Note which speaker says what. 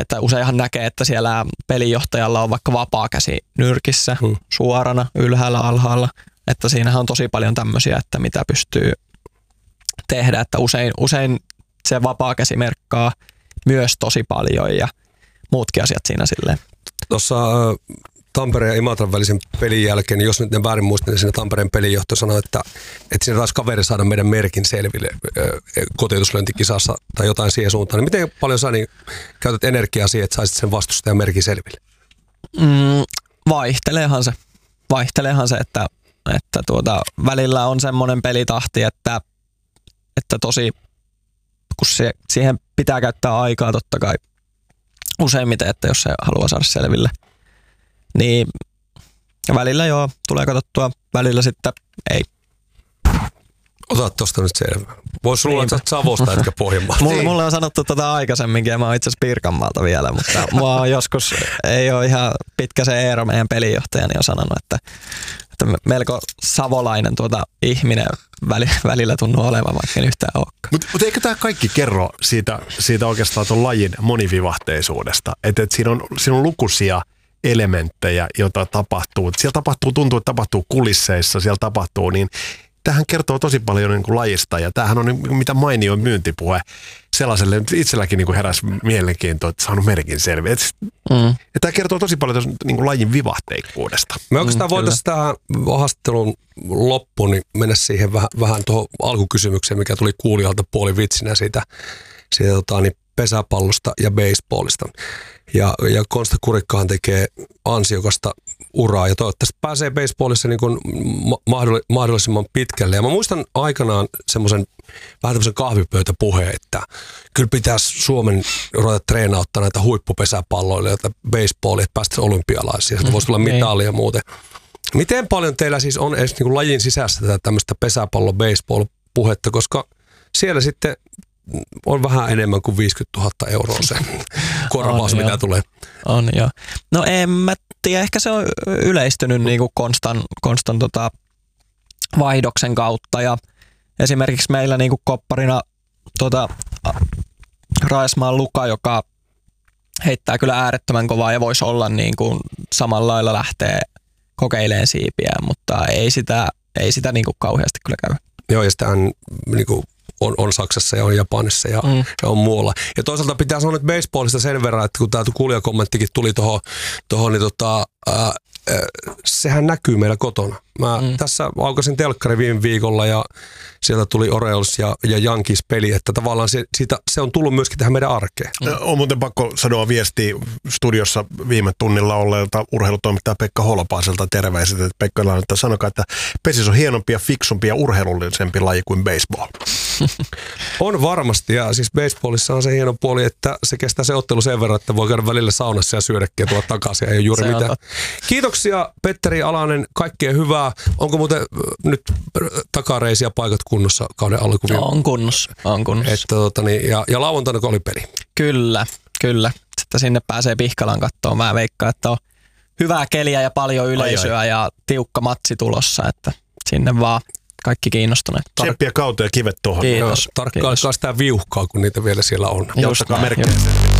Speaker 1: Että useinhan näkee, että siellä pelinjohtajalla on vaikka vapaa käsi nyrkissä suorana ylhäällä alhaalla. Että siinähän on tosi paljon tämmöisiä, että mitä pystyy tehdä. Että usein se vapaa käsi merkkaa myös tosi paljon ja muutkin asiat siinä silleen.
Speaker 2: Tuossa Tampereen ja Imatran välisen pelin jälkeen, niin jos nyt ne väärin muistin, niin siinä Tampereen pelinjohto sanoi, että siinä taisi kaveri saada meidän merkin selville kotiutuslyöntikisassa tai jotain siihen suuntaan. Niin miten paljon sä niin käytät energiaa siihen, että saisit sen vastustajan merkin selville?
Speaker 1: Vaihteleehan se, että välillä on semmoinen pelitahti, että tosi, kun siihen pitää käyttää aikaa totta kai useimmiten, että jos se haluaa saada selville. Niin välillä tulee katsottua, välillä sitten ei.
Speaker 2: Ota tuosta nyt selvää. Voisi luulla, että Savosta etkä Pohjanmaalta.
Speaker 1: Mulle on sanottu aikaisemminkin ja mä oon itse asiassa Pirkanmaalta vielä, mutta mua on joskus, ei ole ihan pitkä se Eero, meidän pelinjohtajani on sanonut, että melko savolainen ihminen välillä tuntuu olevan, vaikka yhtään olekaan.
Speaker 3: Mutta eikö tämä kaikki kerro siitä oikeastaan tuon lajin monivivahteisuudesta? Että siinä on lukuisia elementtejä, joita tapahtuu. Siellä tuntuu, että tapahtuu kulisseissa, siellä tapahtuu, niin tämähän kertoo tosi paljon niin kuin lajista ja tämähän on mitä mainio myyntipuhe sellaiselle, että itselläkin niin kuin heräsi mielenkiintoa, että saanut merkin selviä. Ja tämä kertoo tosi paljon niin kuin lajin vivahteikkuudesta. Me
Speaker 2: oikeastaan voitaisiin tähän haastattelun loppuun niin mennä siihen vähän tuohon alkukysymykseen, mikä tuli kuulijalta puolivitsinä siitä pesäpallosta ja baseballista. Ja Konsta Kurikkahan tekee ansiokasta uraa ja toivottavasti pääsee baseballissa niin kuin mahdollisimman pitkälle. Ja mä muistan aikanaan semmoisen vähän tämmöisen kahvipöytäpuheen, että kyllä pitäisi Suomen ruveta treenauttaa näitä huippupesäpalloille ja baseballia, että päästäisiin olympialaisiin. Sieltä voisi tulla mitalia ja muuten. Miten paljon teillä siis on edes niin kuin lajin sisässä tätä tämmöistä pesäpallo-baseball-puhetta, koska siellä sitten on vähän enemmän kuin 50 000 euroa se korvaus, mitä tulee.
Speaker 1: On joo. No en mä tiedä, ehkä se on yleistynyt niin kuin konstan vaihdoksen kautta ja esimerkiksi meillä niin kuin kopparina Raismaan Luka, joka heittää kyllä äärettömän kovaa ja voisi olla niin kuin samalla lailla lähtee kokeilemaan siipiä, mutta ei sitä niin kuin kauheasti kyllä käy.
Speaker 2: Joo, ja sitähän niin kuin on Saksassa ja on Japanissa ja on muualla. Ja toisaalta pitää sanoa nyt baseballista sen verran, että kun tämä kuulijakommenttikin tuli tuohon niin sehän näkyy meillä kotona. Mä tässä aukasin telkkari viime viikolla ja sieltä tuli Orioles ja Yankees peli, että tavallaan se on tullut myöskin tähän meidän arkeen.
Speaker 3: On muuten pakko sanoa viestiä studiossa viime tunnilla olleelta urheilutoimittaja Pekka Holopaiselta terveiset, että Pekka sanokaa, että pesis on hienompi ja fiksumpi ja urheilullisempi laji kuin baseball.
Speaker 2: On varmasti ja siis baseballissa on se hieno puoli, että se kestää se ottelu sen verran, että voi käydä välillä saunassa ja syödäkin ja tulla takaisin ja ei ole juuri mitään. Kiitoksia Petteri Alanen, kaikkea hyvää. Onko muuten nyt takareisiä paikat kunnossa kauden alkuviin?
Speaker 1: On kunnossa.
Speaker 2: Että, ja lauantaina oli peli.
Speaker 1: Kyllä. Sitten sinne pääsee Pihkalan kattoon. Mä veikkaan, että on hyvää keliä ja paljon yleisöä ja tiukka matsi tulossa, että sinne vaan kaikki kiinnostuneet.
Speaker 3: Tseppiä kautta ja kivet tuohon.
Speaker 1: Kiitos.
Speaker 2: Tarkkailkaa sitä viuhkaa, kun niitä vielä siellä on.
Speaker 1: Just
Speaker 3: merkkejä.